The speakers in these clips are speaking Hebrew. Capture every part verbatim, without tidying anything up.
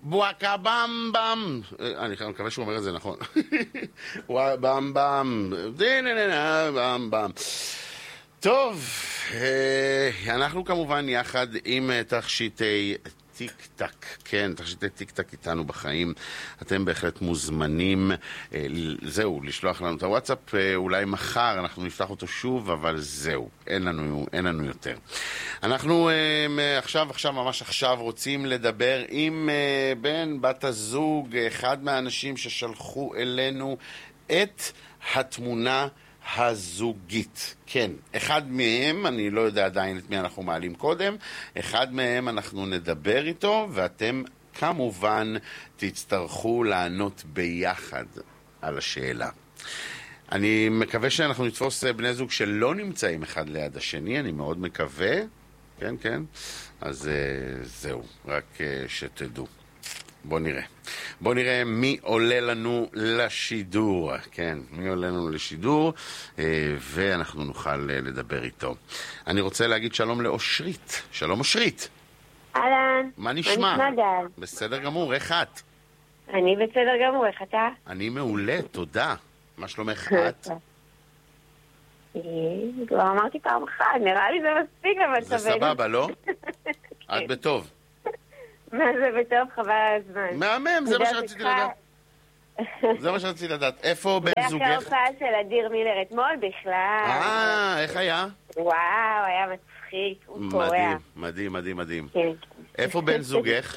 בואקה במ במ. אני מקווה שהוא אומר את זה נכון. במ במ. במ במ. טוב, אנחנו כמובן יחד עם תכשיטי טיק טק, כן, תכשיטי טיק טק איתנו בחיים. אתם בהחלט מוזמנים, זהו, לשלוח לנו את הוואטסאפ, אולי מחר אנחנו נפתח אותו שוב, אבל זהו, אין לנו, אין לנו יותר. אנחנו עכשיו, עכשיו, ממש עכשיו רוצים לדבר עם בן, בת הזוג, אחד מהאנשים ששלחו אלינו את התמונה הזוגית. כן, אחד מהם, אני לא יודע עדיין את מי אנחנו מעלים קודם, אחד מהם אנחנו נדבר איתו, ואתם כמובן תצטרכו לענות ביחד על השאלה. אני מקווה שאנחנו נתפוס בני זוג שלא נמצאים אחד ליד השני, אני מאוד מקווה, כן, כן, אז זהו, רק שתדעו. בוא נראה. בוא נראה מי עולה לנו לשידור. כן, מי עולה לנו לשידור, ואנחנו נוכל לדבר איתו. אני רוצה להגיד שלום לאושרית. שלום אושרית. אהלן. מה נשמע? מה נשמע גל? בסדר גמור, איך את? אני בסדר גמור, איך אתה? אני מעולה, תודה. מה שלומך את? כבר אמרתי פעם אחת, נראה לי זה מספיק למצבנו. זה סבבה, לא? את בטוב. מה זה בטוב, חבל על הזמן. מהמם, זה מה שרציתי לדעת. זה מה שרציתי לדעת. איפה בן זוגך? זה ההופעה של אדיר מילר אתמול בכלל. אה, איך היה? וואו, היה מצחיק, הוא קורע. מדהים, מדהים, מדהים, מדהים. כן. איפה בן זוגך?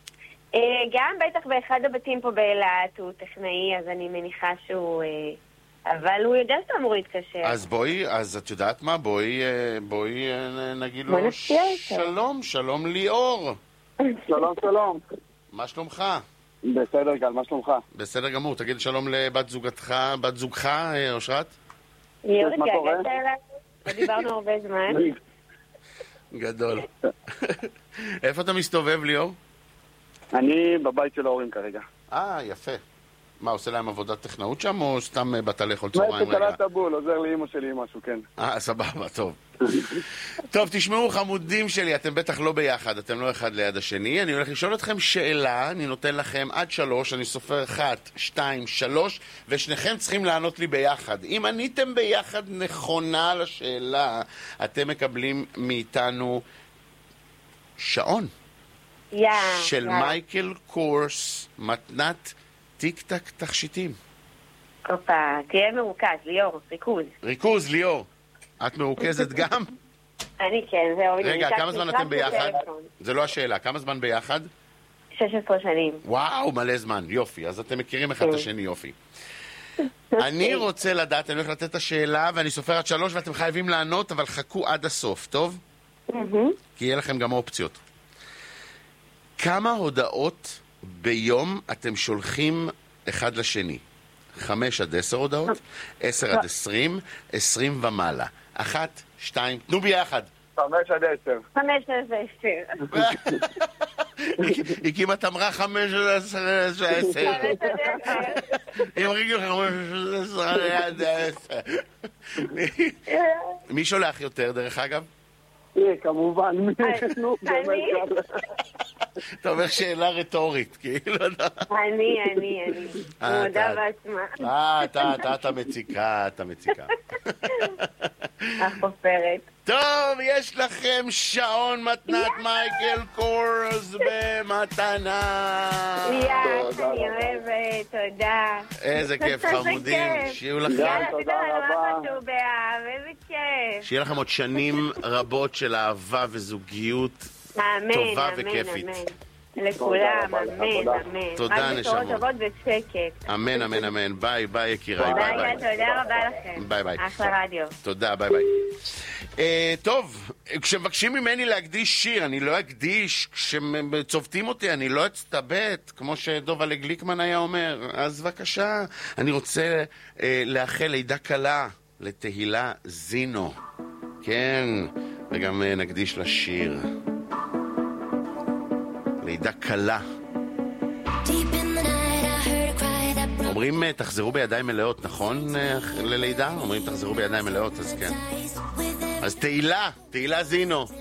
גם בטח באחד הבתים פה באילת, הוא טכנאי, אז אני מניחה שהוא... אבל הוא יודע שאתה אמור להתקשר. אז בואי, אז את יודעת מה? בואי, בואי נגיד לו שלום, שלום ליאור. שלום, שלום. מה שלומך? בסדר גל, מה שלומך? בסדר גמור, תגיד שלום לבת זוגתך, בת זוגך, אושרת? ליאור, התגעגעת אליי? לא דיברנו הרבה זמן. גדול. איפה אתה מסתובב, ליאור? אני בבית של ההורים כרגע. אה, יפה. מה, עושה להם עבודת טכנאות שם, או סתם באת לאכול צהריים רגע? מה, תקלת הבול, עוזר לאמא שלי משהו, כן. אה, סבבה, טוב. טוב, תשמעו, חמודים שלי, אתם בטח לא ביחד, אתם לא אחד ליד השני. אני הולך לשאול אתכם שאלה, אני נותן לכם עד שלוש, אני סופר אחת, שתיים, שלוש, ושניכם צריכים לענות לי ביחד. אם עניתם ביחד נכונה לשאלה, אתם מקבלים מאיתנו שעון. של מייקל קורס, מתנת טיק טק תכשיטים. אופה, תהיה מרוכז, ליאור, ריכוז. ריכוז, ליאור. את מרוכזת גם? אני כן, זהו. רגע, כמה זמן אתם ביחד? זה לא השאלה, כמה זמן ביחד? שש עשרה שנים. וואו, מלא זמן, יופי. אז אתם מכירים אחד את השני, יופי. אני רוצה לדעת, אני הולך לתת את השאלה, ואני סופר עד שלוש, ואתם חייבים לענות, אבל חכו עד הסוף, טוב? כי יהיה לכם גם אופציות. כמה הודעות ביום אתם שולחים אחד לשני? חמש עד עשר הודעות, עשר עד עשרים, עשרים ומעלה. אחת, שתיים, תנו ביחד. חמש עד עשר. חמש עד עשר. היא כמעט אמרה חמש עד עשר. חמש עד עשר. היא מרגיש חמש עד עשר. מי שולח יותר, דרך אגב? כמובן. אני. אתה אומר שאלה רטורית, כאילו. אני, אני, אני. מודה בעצמה. אה, אתה, אתה, אתה מציקה, אתה מציקה. החופרת. טוב, יש לכם שעון מתנת מייקל קורס במתנה. יאללה, אני אוהבת, תודה. איזה כיף, חמודים. שיהיו לכם... תודה רבה. איזה כיף. שיהיה לכם עוד שנים רבות של אהבה וזוגיות טובה וכיפית. לכולם, אמן, אמן. תודה, נשמות. רק בשורות טובות ושקט. אמן, אמן, אמן. ביי, ביי, יקיריי. ביי, ביי. תודה רבה לכם. ביי, ביי. אחלה רדיו. תודה, ביי, ביי. טוב, כשמבקשים ממני להקדיש שיר, אני לא אקדיש. כשצובטים אותי, אני לא אצטבט, כמו שדובה גליקמן היה אומר. אז בבקשה, אני רוצה לאחל לידה קלה לתהילה זינו. כן, וגם נקדיש לשיר. לידה קלה. אומרים תחזרו בידיים מלאות, נכון ללידה? אומרים תחזרו בידיים מלאות, אז כן. אז תהילה, תהילה זינו.